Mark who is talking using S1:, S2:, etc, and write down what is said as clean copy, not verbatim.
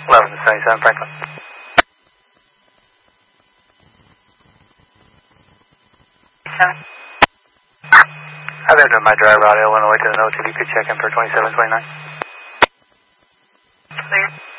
S1: 1177 Franklin. I've been doing my drive route Illinois to the notes if you could check in for 2729.
S2: Clear.